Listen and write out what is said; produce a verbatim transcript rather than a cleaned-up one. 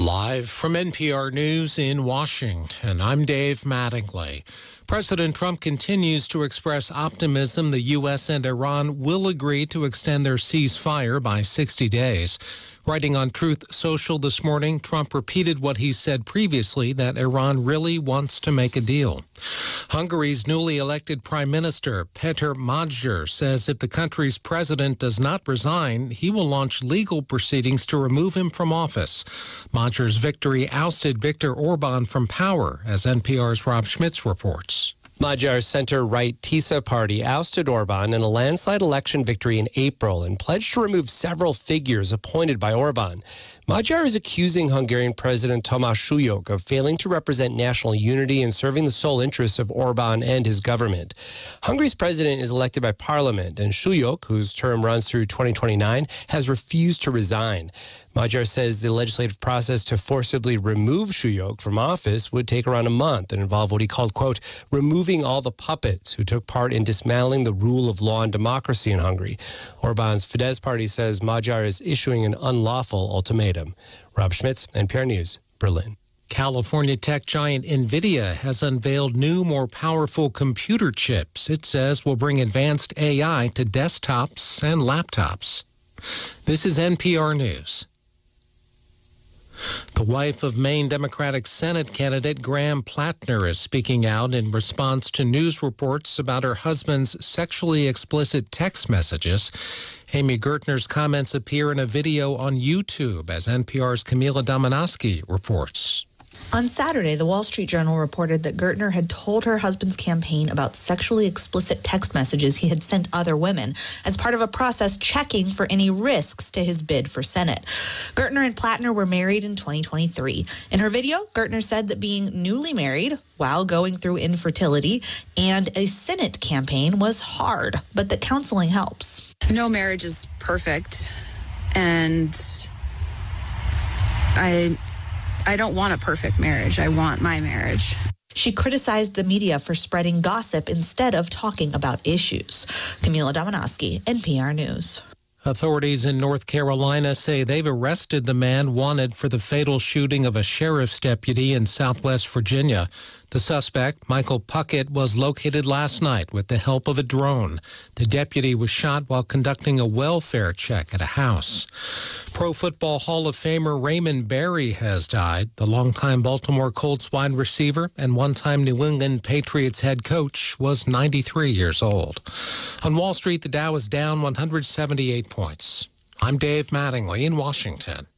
Live from N P R News in Washington, I'm Dave Mattingly. President Trump continues to express optimism the U S and Iran will agree to extend their ceasefire by sixty days. Writing on Truth Social this morning, Trump repeated what he said previously, that Iran really wants to make a deal. Hungary's newly elected Prime Minister, Peter Magyar, says if the country's president does not resign, he will launch legal proceedings to remove him from office. Magyar's victory ousted Viktor Orban from power, as N P R's Rob Schmitz reports. Magyar's center-right TISA party ousted Orban in a landslide election victory in April and pledged to remove several figures appointed by Orban. Magyar is accusing Hungarian President Tamás Súlyog of failing to represent national unity and serving the sole interests of Orban and his government. Hungary's president is elected by parliament, and Súlyog, whose term runs through twenty twenty-nine, has refused to resign. Magyar says the legislative process to forcibly remove Súlyog from office would take around a month and involve what he called, quote, removing all the puppets who took part in dismantling the rule of law and democracy in Hungary. Orban's Fidesz party says Magyar is issuing an unlawful ultimatum. Rob Schmitz, N P R News, Berlin. California tech giant NVIDIA has unveiled new, more powerful computer chips it says will bring advanced A I to desktops and laptops. This is N P R News. The wife of Maine Democratic Senate candidate Graham Plattner is speaking out in response to news reports about her husband's sexually explicit text messages. Amy Gertner's comments appear in a video on YouTube, as N P R's Camila Domonoske reports. On Saturday, the Wall Street Journal reported that Gertner had told her husband's campaign about sexually explicit text messages he had sent other women as part of a process checking for any risks to his bid for Senate. Gertner and Plattner were married in twenty twenty-three. In her video, Gertner said that being newly married while going through infertility and a Senate campaign was hard, but that counseling helps. No marriage is perfect, and I... I don't want a perfect marriage. I want my marriage. She criticized the media for spreading gossip instead of talking about issues. Camila Domonoske, N P R News. Authorities in North Carolina say they've arrested the man wanted for the fatal shooting of a sheriff's deputy in Southwest Virginia. The suspect, Michael Puckett, was located last night with the help of a drone. The deputy was shot while conducting a welfare check at a house. Pro Football Hall of Famer Raymond Berry has died. The longtime Baltimore Colts wide receiver and one-time New England Patriots head coach was ninety-three years old. On Wall Street, the Dow is down one hundred seventy-eight points. I'm Dave Mattingly in Washington.